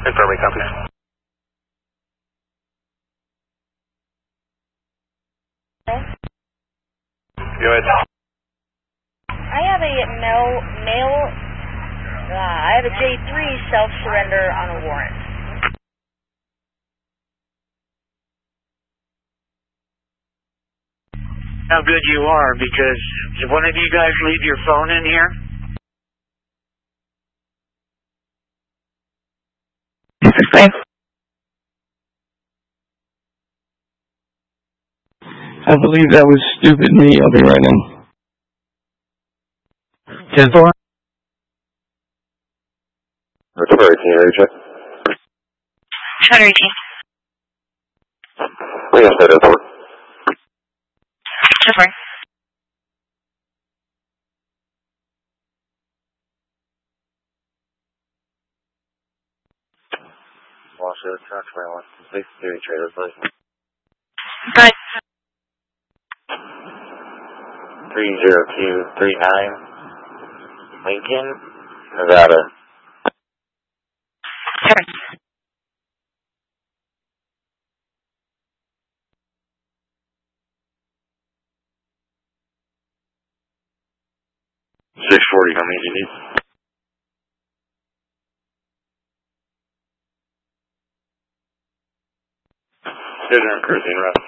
Confirming copies. Go ahead. I have a I have a J3 self-surrender on a warrant. How good you are, because did one of you guys leave your phone in here? I believe that was stupid me. I'll be right in. 10-4. Recovery, can you reach it? 218. We have started over. 2-4. Washington, Truck 21, 63 trailer, please. Good. 30239, Lincoln, Nevada. Sure. 640, how many do you need? Here's our cruising route.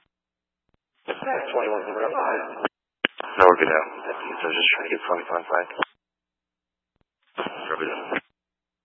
21, we're up. No, we're good now. So just trying to get 25 back. Copy that.